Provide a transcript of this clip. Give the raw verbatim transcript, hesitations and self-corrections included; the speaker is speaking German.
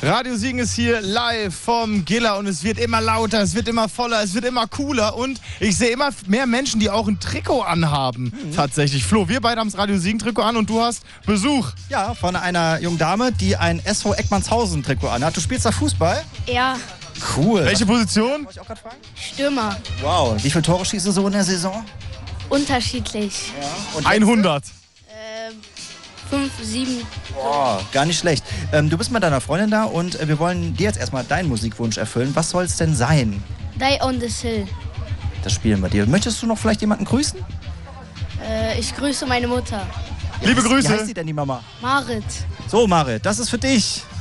Radio Siegen ist hier live vom Giller und es wird immer lauter, es wird immer voller, es wird immer cooler und ich sehe immer mehr Menschen, die auch ein Trikot anhaben. Mhm. Tatsächlich. Flo, wir beide haben das Radio Siegen Trikot an und du hast Besuch. Ja, von einer jungen Dame, die ein S V Eckmannshausen Trikot anhat. Du spielst da Fußball? Ja. Cool. Welche Position? Was ich auch gerade fragen? Stürmer. Wow. Wie viele Tore schießt du so in der Saison? Unterschiedlich. Ja. Und hundert. Ähm, fünf, sieben. Boah, gar nicht schlecht. Ähm, du bist mit deiner Freundin da und äh, wir wollen dir jetzt erstmal deinen Musikwunsch erfüllen. Was soll es denn sein? Die on the Hill. Das spielen wir dir. Möchtest du noch vielleicht jemanden grüßen? Äh, ich grüße meine Mutter. Liebe Grüße. Wie heißt sie denn, die Mama? Marit. So, Marit, das ist für dich.